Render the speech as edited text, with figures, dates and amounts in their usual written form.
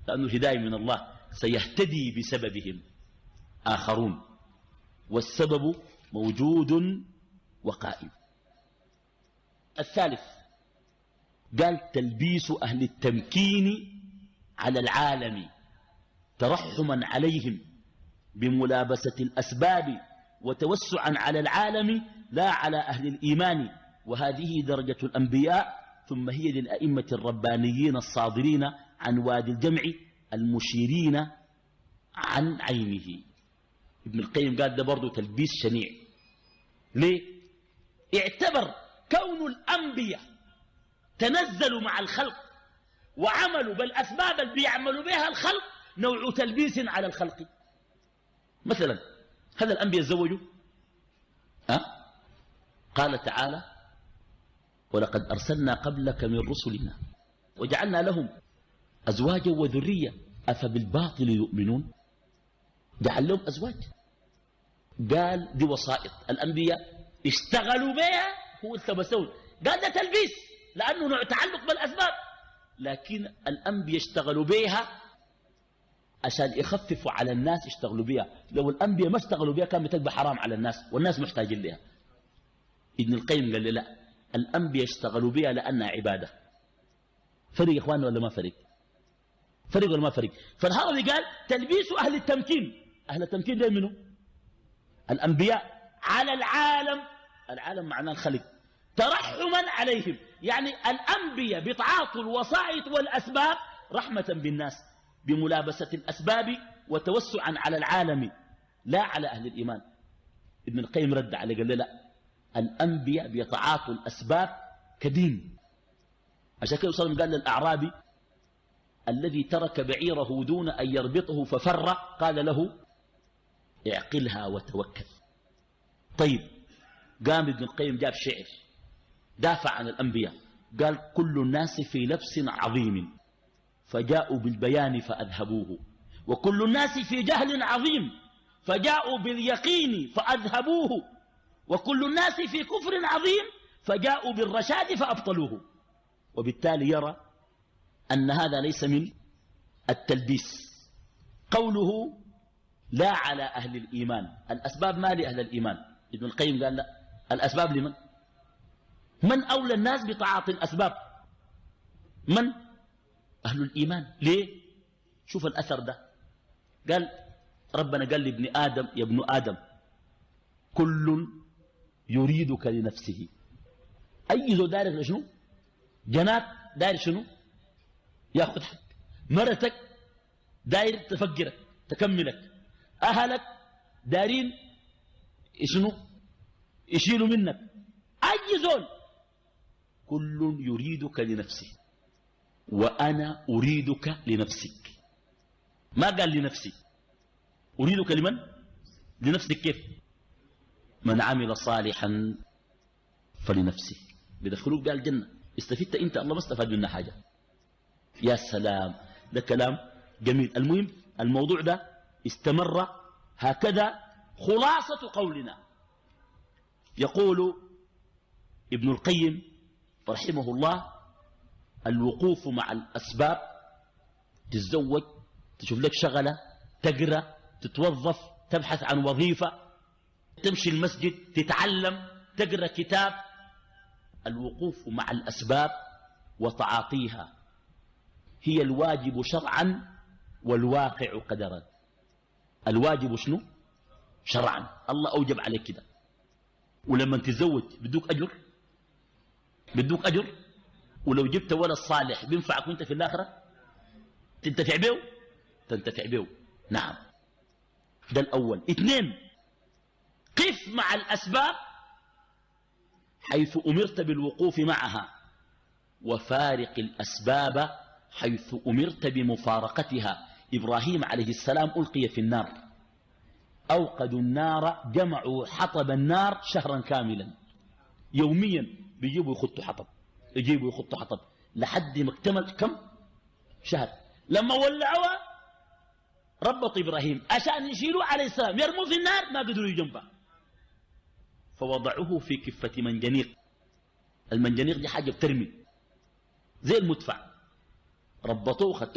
لأنه الهداية من الله، سيهتدي بسببهم آخرون، والسبب موجود وقائم. الثالث قال تلبيس أهل التمكين على العالم ترحما عليهم بملابسة الأسباب وتوسعا على العالم لا على أهل الإيمان، وهذه درجة الأنبياء، ثم هي للأئمة الربانيين الصادرين عن وادي الجمع المشيرين عن عينه. ابن القيم قال ده برضو تلبيس شنيع. ليه؟ اعتبر كون الأنبياء تنزلوا مع الخلق وعملوا بالأسباب اللي بيعملوا بها الخلق نوع تلبيس على الخلق. مثلا هذا الأنبياء تزوجوا، قال تعالى ولقد أرسلنا قبلك من رسلنا وجعلنا لهم أزواجا وذرية أفبالباطل يؤمنون. جعل لهم أزواج، قال دي وسائط الأنبياء اشتغلوا بها، هو التبسول قال ده تلبيس لأنه نوع تعلق بالأسباب، لكن الأنبياء اشتغلوا بها عشان يخففوا على الناس يشتغلوا بها. لو الأنبياء ما اشتغلوا بها كان بتبقى حرام على الناس والناس محتاجين لها. ابن القيم قال لي لا، الأنبياء اشتغلوا بها لأنها عبادة. فرق يا إخواننا ولا ما فرق؟ فرق ولا ما فرق؟ فالهروي قال تلبيس أهل التمكين. أهل التمكين ده منه الأنبياء على العالم، العالم معناه الخلق، ترحما عليهم، يعني الأنبياء بتعاطوا الوسائط والأسباب رحمة بالناس بملابسة الأسباب وتوسعا على العالم لا على أهل الإيمان. ابن القيم رد عليه قال لا، الأنبياء بيتعاطوا الأسباب كدين. عشان كده وصل قال للأعرابي الذي ترك بعيره دون أن يربطه ففر قال له اعقلها وتوكل. طيب قام ابن القيم جاب شعر دافع عن الأنبياء، قال كل الناس في لبس عظيم فجاءوا بالبيان فأذهبوه، وكل الناس في جهل عظيم فجاءوا باليقين فأذهبوه، وكل الناس في كفر عظيم فجاءوا بالرشاد فأبطلوه. وبالتالي يرى أن هذا ليس من التلبيس. قوله لا على أهل الإيمان، الأسباب ما لأهل الإيمان. ابن القيم قال لا، الأسباب لمن؟ من أولى الناس بتعاطي الأسباب؟ من؟ أهل الإيمان. ليه؟ شوف الأثر ده، قال ربنا قال لابن آدم يا ابن آدم كل يريدك لنفسه. أي ذو دارك لشنو؟ جنات داير شنو؟ ياخذ حق. مرتك داير تفقرك تكملك. أهلك دارين شنو؟ يشيلوا منك. أي زول كل يريدك لنفسه وأنا أريدك لنفسك. ما قال لنفسي، أريدك لمن؟ لنفسك. كيف؟ من عمل صالحا فلنفسه. بدخلوك قال الجنة، استفدت انت، الله ما استفاد منا حاجة. يا سلام، ده كلام جميل. المهم الموضوع ده استمر هكذا. خلاصة قولنا يقول ابن القيم رحمه الله الوقوف مع الأسباب، تتزوج، تشوف لك شغلة، تقرأ، تتوظف، تبحث عن وظيفة، تمشي المسجد، تتعلم، تقرأ كتاب. الوقوف مع الأسباب وتعاطيها هي الواجب شرعا والواقع قدرا. الواجب شنو؟ شرعا، الله أوجب عليك كده. ولما تتزوج بدوك أجر، بدوك أجر. ولو جبت ولد صالح بينفعك وانت في الآخرة، تنتفع به، تنتفع به. نعم، ده الأول. اثنين، قف مع الأسباب حيث أمرت بالوقوف معها، وفارق الأسباب حيث أمرت بمفارقتها. إبراهيم عليه السلام ألقي في النار، أوقدوا النار، جمعوا حطب النار شهرا كاملا، يوميا بيجيبوا يخطوا حطب، يجيبوا يخطوا حطب لحد ما اكتمل كم؟ شهر. لما ولعوها ربط إبراهيم عشان يشيلوا عليه السلام يرموا في النار، ما قدروا يجنبه، فوضعوه في كفة منجنيق. المنجنيق دي حاجة بترمي زي المدفع، ربطوه